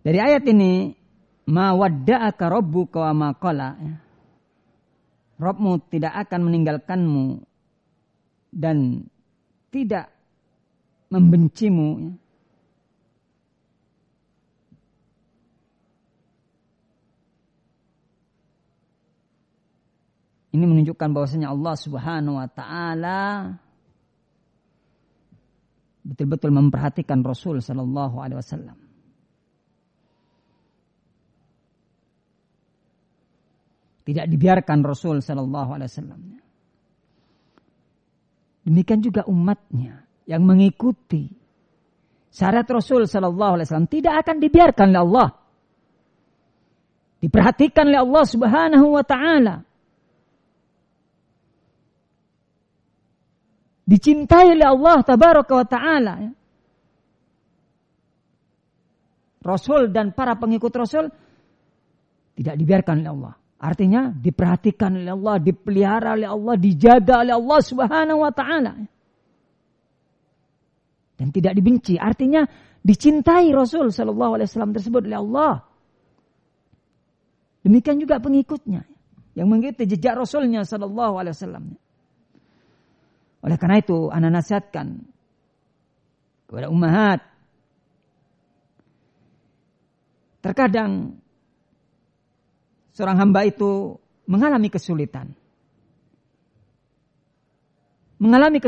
Dari ayat ini, ma wadda'aka rabbuka wa ma qala. Rabbmu tidak akan meninggalkanmu dan tidak membencimu. Ini menunjukkan bahwasanya Allah Subhanahu wa taala betul-betul memperhatikan Rasul sallallahu alaihi wasallam. Tidak dibiarkan Rasul sallallahu alaihi wasallam. Demikian juga umatnya yang mengikuti syariat Rasul sallallahu alaihi wasallam tidak akan dibiarkan oleh Allah. Diperhatikan oleh Allah Subhanahu wa taala. Dicintai oleh Allah tabaraka wa ta'ala. Rasul dan para pengikut Rasul tidak dibiarkan oleh Allah. Artinya diperhatikan oleh Allah, dipelihara oleh Allah, dijaga oleh Allah subhanahu wa ta'ala. Dan tidak dibenci. Artinya dicintai Rasul sallallahu alaihi wasallam tersebut oleh Allah. Demikian juga pengikutnya yang mengikuti jejak Rasulnya sallallahu alaihi wasallam. Oleh karena itu, ana nasihatkan kepada ummahat. Terkadang seorang hamba itu mengalami kesulitan.